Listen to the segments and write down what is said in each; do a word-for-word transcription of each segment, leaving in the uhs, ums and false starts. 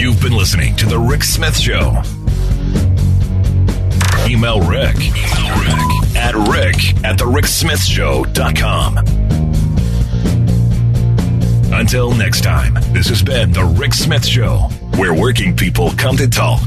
You've been listening to The Rick Smith Show. Email Rick, Email Rick at rick at the rick smith show dot com. Until next time, this has been The Rick Smith Show, where working people come to talk.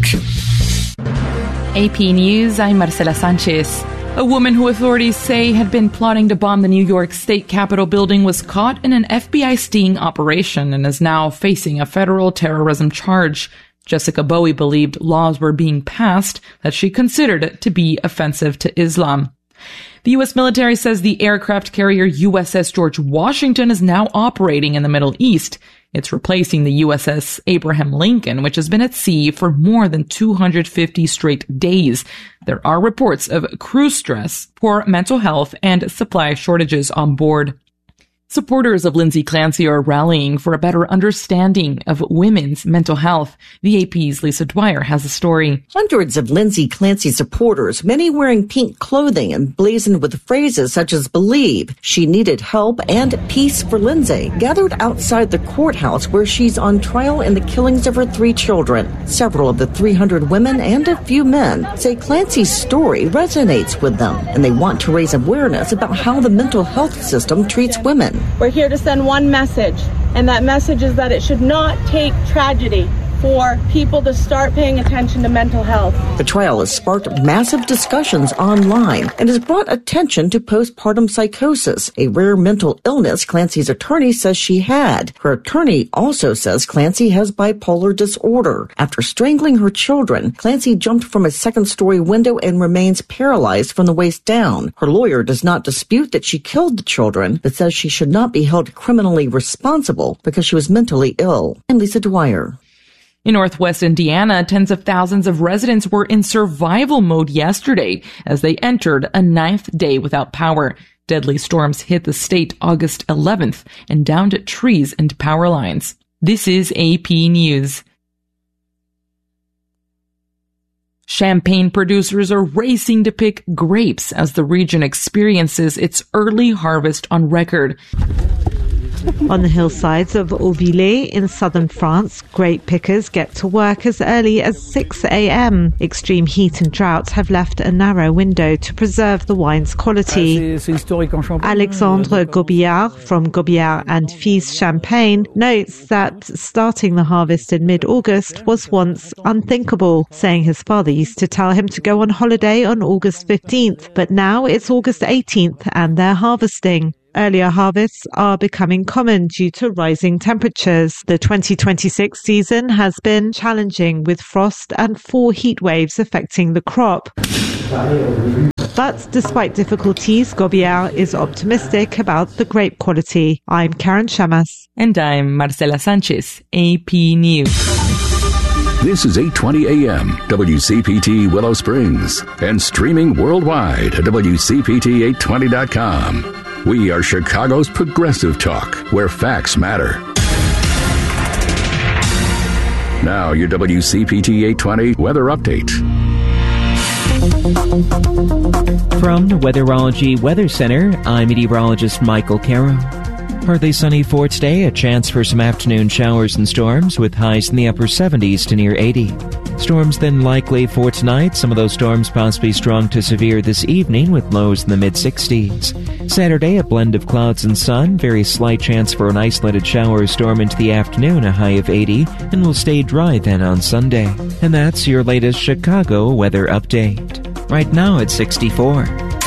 A P News, I'm Marcela Sanchez. A woman who authorities say had been plotting to bomb the New York State Capitol building was caught in an F B I sting operation and is now facing a federal terrorism charge. Jessica Bowie believed laws were being passed that she considered to be offensive to Islam. The U S military says the aircraft carrier U S S George Washington is now operating in the Middle East. It's replacing the U S S Abraham Lincoln, which has been at sea for more than two hundred fifty straight days. There are reports of crew stress, poor mental health, and supply shortages on board. Supporters of Lindsay Clancy are rallying for a better understanding of women's mental health. The A P's Lisa Dwyer has a story. Hundreds of Lindsay Clancy supporters, many wearing pink clothing and blazoned with phrases such as believe, she needed help, and peace for Lindsay, gathered outside the courthouse where she's on trial in the killings of her three children. Several of the three hundred women and a few men say Clancy's story resonates with them, and they want to raise awareness about how the mental health system treats women. We're here to send one message, and that message is that it should not take tragedy for people to start paying attention to mental health. The trial has sparked massive discussions online and has brought attention to postpartum psychosis, a rare mental illness Clancy's attorney says she had. Her attorney also says Clancy has bipolar disorder. After strangling her children, Clancy jumped from a second-story window and remains paralyzed from the waist down. Her lawyer does not dispute that she killed the children, but says she should not be held criminally responsible because she was mentally ill. I'm Lisa Dwyer. In Northwest Indiana, tens of thousands of residents were in survival mode yesterday as they entered a ninth day without power. Deadly storms hit the state August eleventh and downed trees and power lines. This is A P News. Champagne producers are racing to pick grapes as the region experiences its early harvest on record. On the hillsides of Auvillers in southern France, grape pickers get to work as early as six a.m. Extreme heat and drought have left a narrow window to preserve the wine's quality. Alexandre Gobillard from Gobillard and Fils Champagne notes that starting the harvest in mid-August was once unthinkable, saying his father used to tell him to go on holiday on August fifteenth, but now it's August eighteenth and they're harvesting. Earlier harvests are becoming common due to rising temperatures. The twenty twenty-six season has been challenging with frost and four heat waves affecting the crop. But despite difficulties, Gobillard is optimistic about the grape quality. I'm Karen Shamas. And I'm Marcela Sanchez, A P News. This is eight twenty a.m. W C P T Willow Springs and streaming worldwide at W C P T eight twenty dot com. We are Chicago's progressive talk, where facts matter. Now, your W C P T eight twenty weather update. From the Weatherology Weather Center, I'm meteorologist Michael Caro. Partly sunny for today, a chance for some afternoon showers and storms with highs in the upper seventies to near eighty. Storms then likely for tonight, some of those storms possibly strong to severe this evening with lows in the mid-sixties. Saturday, a blend of clouds and sun, very slight chance for an isolated shower or storm into the afternoon, a high of eighty, and will stay dry then on Sunday. And that's your latest Chicago weather update. Right now it's sixty-four.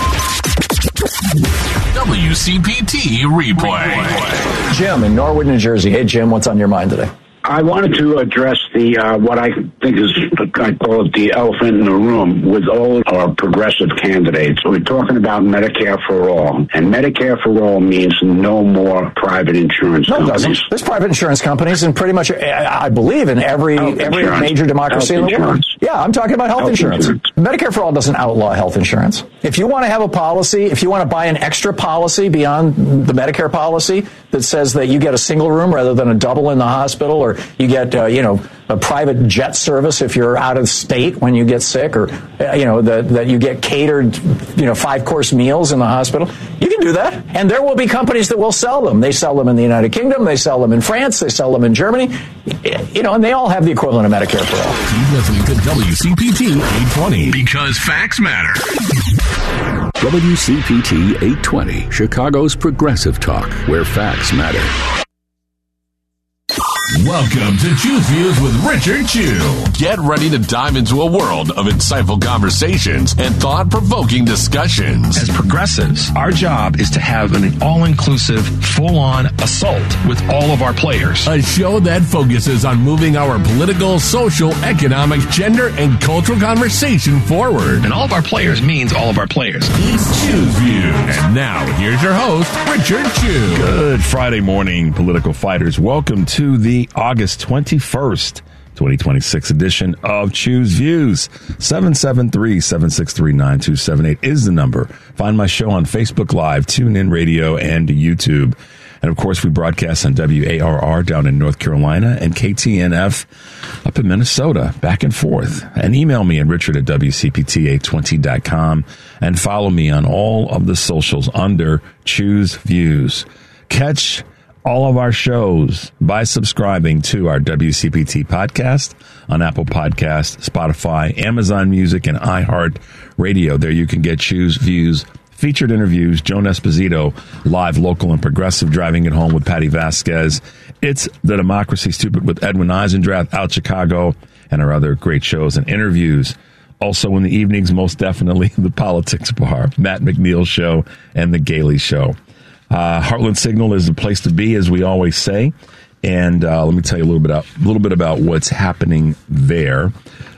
W C P T Replay. Jim in Norwood, New Jersey. Hey, Jim, what's on your mind today? I wanted to address the uh, what I think is, I call it the elephant in the room with all our progressive candidates. We're talking about Medicare for all, and Medicare for all means no more private insurance no, companies. No, it doesn't. There's private insurance companies in pretty much, I believe, in every health every insurance. major democracy health in the insurance. world. Yeah, I'm talking about health, health insurance. insurance. Medicare for all doesn't outlaw health insurance. If you want to have a policy, if you want to buy an extra policy beyond the Medicare policy that says that you get a single room rather than a double in the hospital, or you get, uh, you know, a private jet service if you're out of state when you get sick, or, uh, you know, that that you get catered, you know, five-course meals in the hospital, you can can do that. And there will be companies that will sell them. They sell them in the United Kingdom. They sell them in France. They sell them in Germany. You know, and they all have the equivalent of Medicare for all. Keep listening to W C P T eight twenty because facts matter. W C P T eight twenty, Chicago's progressive talk, where facts matter. Welcome to Choose Views with Richard Chew. Get ready to dive into a world of insightful conversations and thought-provoking discussions. As progressives, our job is to have an all-inclusive, full-on assault with all of our players. A show that focuses on moving our political, social, economic, gender, and cultural conversation forward. And all of our players means all of our players. It's Choose Views. And now, here's your host, Richard Chew. Good Friday morning, political fighters. Welcome to the August twenty-first, twenty twenty-six edition of Choose Views. seven seven three, seven six three, nine two seven eight is the number. Find my show on Facebook Live, TuneIn Radio, and YouTube. And, of course, we broadcast on W A R R down in North Carolina and K T N F up in Minnesota, back and forth. And email me at richard at W C P T eight twenty dot com and follow me on all of the socials under Choose Views. Catch all of our shows by subscribing to our W C P T podcast on Apple Podcasts, Spotify, Amazon Music, and iHeart Radio. There you can get Choose Views, featured interviews, Joan Esposito, live, local, and progressive, driving it home with Patty Vasquez. It's The Democracy Stupid with Edwin Eisendrath, Out Chicago, and our other great shows and interviews. Also in the evenings, most definitely, The Politics Bar, Matt McNeil Show, and The Gailey Show. Uh, Heartland Signal is the place to be, as we always say. And uh, let me tell you a little bit, about, a little bit about what's happening there.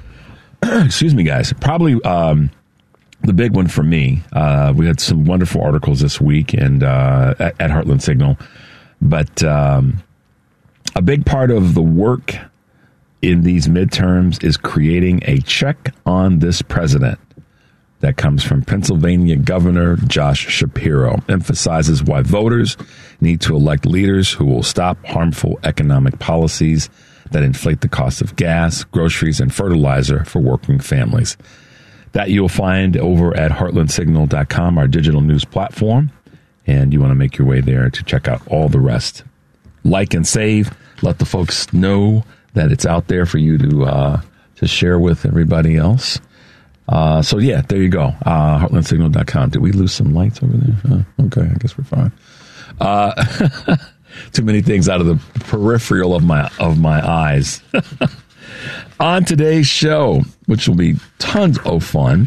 Excuse me, guys. Probably um, the big one for me. Uh, we had some wonderful articles this week and uh, at, at Heartland Signal. But um, a big part of the work in these midterms is creating a check on this president. That comes from Pennsylvania Governor Josh Shapiro, emphasizes why voters need to elect leaders who will stop harmful economic policies that inflate the cost of gas, groceries, and fertilizer for working families. That you'll find over at heartland signal dot com, our digital news platform, and you want to make your way there to check out all the rest. Like and save. Let the folks know that it's out there for you to uh, to share with everybody else. Uh, so, yeah, there you go. Uh, heartland signal dot com. Did we lose some lights over there? Uh, okay, I guess we're fine. Uh, too many things out of the peripheral of my of my eyes. On today's show, which will be tons of fun,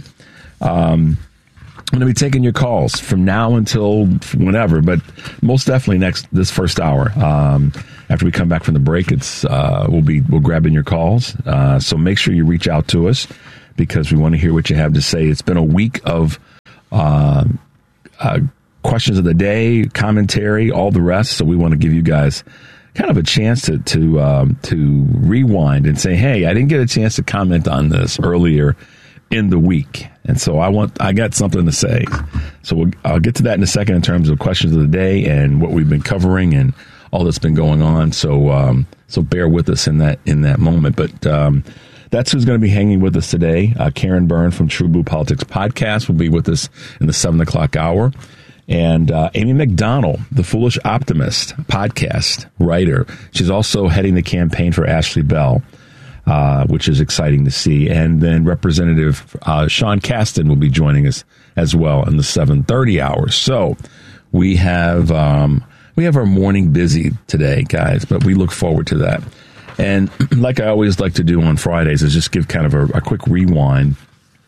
um, I'm going to be taking your calls from now until whenever, but most definitely next this first hour. Um, after we come back from the break, it's uh, we'll be we'll grab in your calls. Uh, so make sure you reach out to us, because we want to hear what you have to say. It's been a week of uh, uh, questions of the day, commentary, all the rest. So we want to give you guys kind of a chance to to um, to rewind and say, hey, I didn't get a chance to comment on this earlier in the week, and so I want I got something to say. So we'll, I'll get to that in a second in terms of questions of the day and what we've been covering and all that's been going on. So um, so bear with us in that in that moment, but. Um, That's who's going to be hanging with us today. Uh, Karen Byrne from True Blue Politics Podcast will be with us in the seven o'clock hour. And uh, Amy McDonald, the Foolish Optimist podcast writer. She's also heading the campaign for Ashley Bell, uh, which is exciting to see. And then Representative uh, Sean Casten will be joining us as well in the seven thirty hour. So we have um, we have our morning busy today, guys, but we look forward to that. And like I always like to do on Fridays is just give kind of a, a quick rewind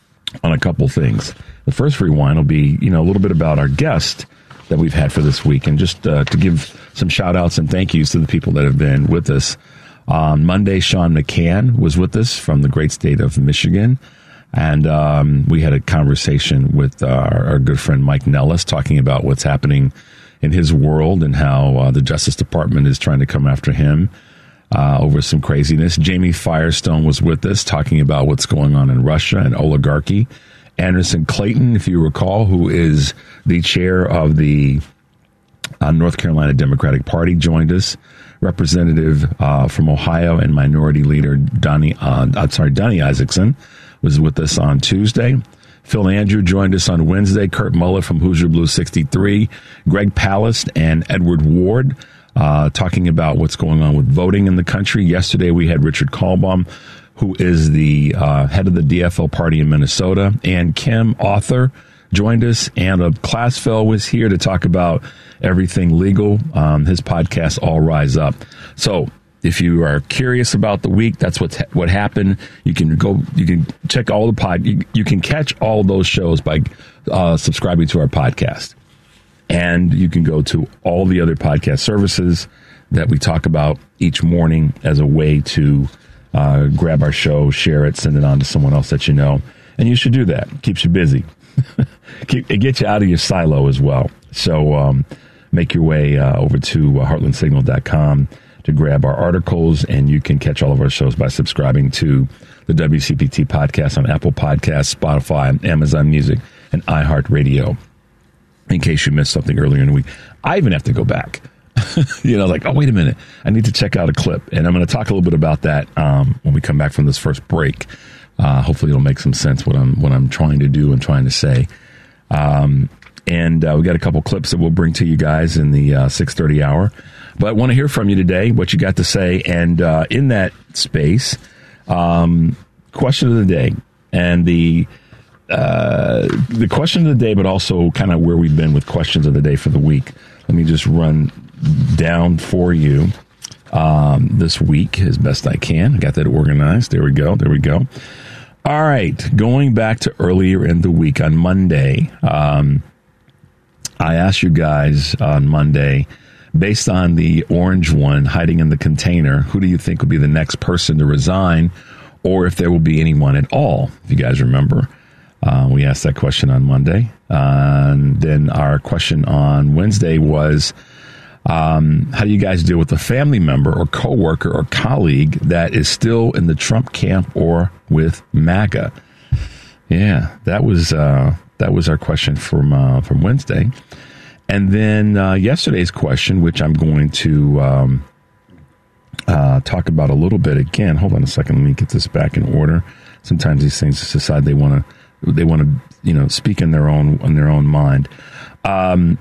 on a couple things. The first rewind will be, you know, a little bit about our guest that we've had for this week, and just uh, to give some shout outs and thank yous to the people that have been with us. On Monday, Sean McCann was with us from the great state of Michigan. And um, we had a conversation with our, our good friend Mike Nellis talking about what's happening in his world and how uh, the Justice Department is trying to come after him. Uh, over some craziness. Jamie Firestone was with us talking about what's going on in Russia and oligarchy. Anderson Clayton, if you recall, who is the chair of the uh, North Carolina Democratic Party, joined us. Representative uh, from Ohio and Minority Leader Donnie, uh, I'm sorry, Donnie Isaacson was with us on Tuesday. Phil Andrew joined us on Wednesday. Kurt Muller from Hoosier Blue sixty-three. Greg Palast and Edward Ward uh, talking about what's going on with voting in the country. Yesterday we had Richard Kalbaum, who is the uh, head of the D F L party in Minnesota. And Kim Author joined us. And uh, Classfell was here to talk about everything legal. Um, his podcast, All Rise Up. So if you are curious about the week, that's what's ha- what happened. You can go, you can check all the pod. You, you can catch all those shows by uh, subscribing to our podcast, and you can go to all the other podcast services that we talk about each morning as a way to uh, grab our show, share it, send it on to someone else that you know, and you should do that. It keeps you busy. Keep, it gets you out of your silo as well. So um, make your way uh, over to uh, heartland signal dot com. to grab our articles, and you can catch all of our shows by subscribing to the W C P T podcast on Apple Podcasts, Spotify, Amazon Music, and iHeartRadio, in case you missed something earlier in the week. I even have to go back. you know, like, oh, wait a minute. I need to check out a clip, and I'm going to talk a little bit about that um, when we come back from this first break. Uh, hopefully it'll make some sense what I'm, what I'm trying to do and trying to say. Um, and uh, we got a couple clips that we'll bring to you guys in the uh, six thirty hour. But I want to hear from you today, what you got to say. And uh, in that space, um, question of the day. And the uh, the question of the day, but also kind of where we've been with questions of the day for the week. Let me just run down for you um, this week as best I can. I got that organized. There we go. There we go. All right. Going back to earlier in the week on Monday, um, I asked you guys on Monday, based on the orange one hiding in the container, who do you think will be the next person to resign, or if there will be anyone at all? If you guys remember, uh, we asked that question on Monday. Uh, and then our question on Wednesday was, um, how do you guys deal with a family member or coworker or colleague that is still in the Trump camp or with MAGA? Yeah, that was uh, that was our question from uh, from Wednesday. And then uh, yesterday's question, which I'm going to um, uh, talk about a little bit again. Hold on a second. Let me get this back in order. Sometimes these things just decide they want to, they want to, you know, speak in their own in their own mind. Um,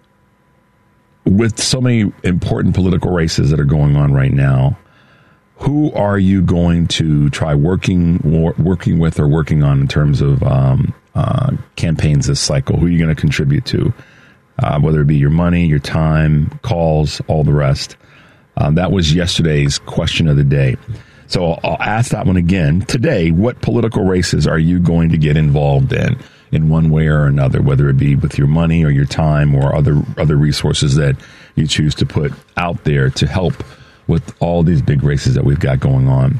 with so many important political races that are going on right now, who are you going to try working working with or working on in terms of um, uh, campaigns this cycle? Who are you going to contribute to? Uh, whether it be your money, your time, calls, all the rest. Um, that was yesterday's question of the day. So I'll, I'll ask that one again. Today, what political races are you going to get involved in, in one way or another, whether it be with your money or your time or other other resources that you choose to put out there to help with all these big races that we've got going on?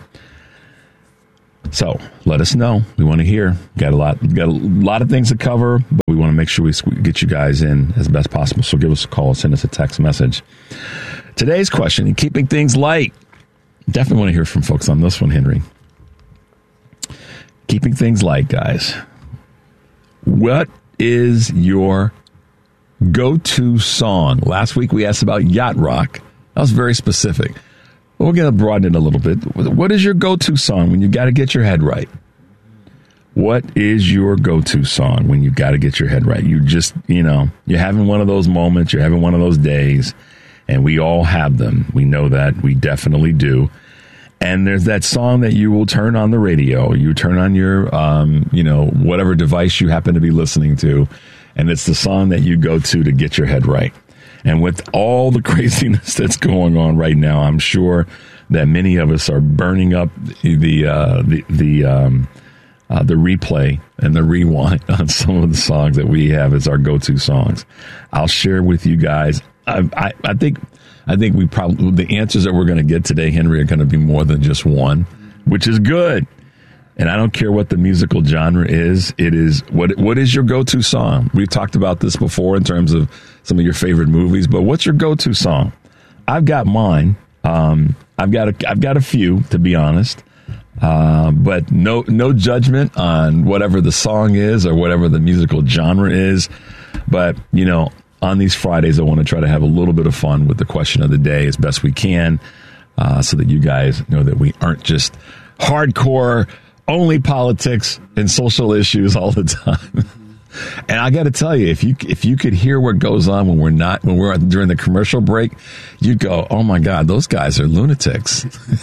So let us know. We want to hear. Got a lot, got a lot of things to cover, but we want to make sure we get you guys in as best possible. So give us a call, send us a text message. Today's question, and keeping things light. Definitely want to hear from folks on this one, Henry. Keeping things light, guys. What is your go-to song? Last week we asked about yacht rock. That was very specific. We're going to broaden it a little bit. What is your go-to song when you got to get your head right? What is your go-to song when you got to get your head right? You just, you know, you're having one of those moments, you're having one of those days, and we all have them. We know that. We definitely do. And there's that song that you will turn on the radio. You turn on your, um, you know, whatever device you happen to be listening to, and it's the song that you go to to get your head right. And with all the craziness that's going on right now, I'm sure that many of us are burning up the uh, the the um, uh, the replay and the rewind on some of the songs that we have as our go-to songs. I'll share with you guys. I, I, I think I think we probably the answers that we're going to get today, Henry, are going to be more than just one, which is good. And I don't care what the musical genre is. It is what what is your go-to song? We've talked about this before in terms of some of your favorite movies, but what's your go-to song? I've got mine. Um, I've got a, I've got a few, to be honest, uh, but no no judgment on whatever the song is or whatever the musical genre is. But you know, on these Fridays, I want to try to have a little bit of fun with the question of the day as best we can, uh, so that you guys know that we aren't just hardcore only politics and social issues all the time. And I got to tell you, if you if you could hear what goes on when we're not when we're during the commercial break, you'd go, "Oh my God, those guys are lunatics,"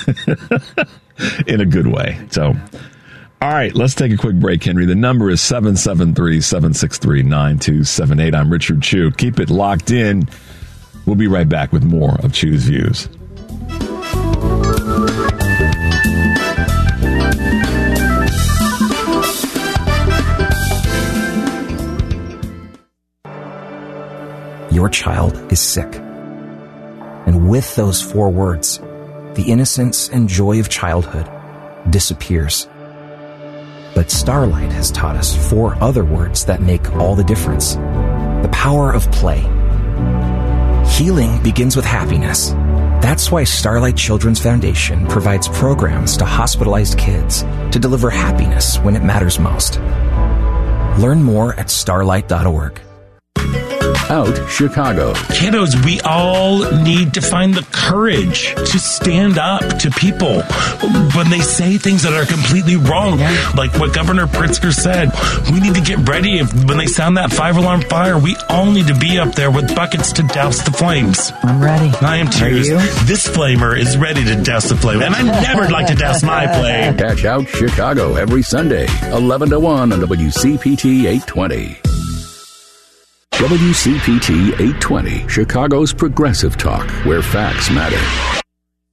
in a good way. So, all right, let's take a quick break, Henry. The number is seven seven three, seven six three, nine two seven eight. I'm Richard Chew. Keep it locked in. We'll be right back with more of Chew's Views. Your child is sick. And with those four words, the innocence and joy of childhood disappears. But Starlight has taught us four other words that make all the difference. The power of play. Healing begins with happiness. That's why Starlight Children's Foundation provides programs to hospitalized kids to deliver happiness when it matters most. Learn more at starlight dot org. Out Chicago. Kiddos, we all need to find the courage to stand up to people when they say things that are completely wrong. Yeah. Like what Governor Pritzker said. We need to get ready. If when they sound that five-alarm fire, we all need to be up there with buckets to douse the flames. I'm ready. I am too. This flamer is ready to douse the flame, and I never like to douse my flame. Catch Out Chicago every Sunday, eleven to one on W C P T eight twenty. W C P T eight twenty, Chicago's progressive talk, where facts matter.